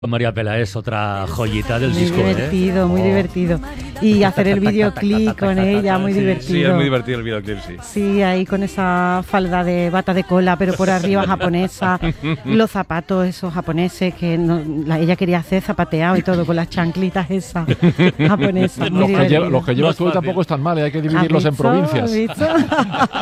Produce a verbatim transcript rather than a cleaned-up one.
María Peláez, otra joyita del muy disco. Muy divertido, ¿eh? muy oh. divertido. Y hacer el videoclip con ella, muy sí, divertido. Sí, es muy divertido el videoclip, sí. Sí, ahí con esa falda de bata de cola, pero por arriba japonesa. Los zapatos esos japoneses que no, la, ella quería hacer zapateado y todo, con las chanclitas esas japonesas. Muy los, que lleva, divertido. los que llevas No es tú fácil. tampoco están mal, ¿eh? Hay que dividirlos en ¿Has visto? provincias. ¿Has visto?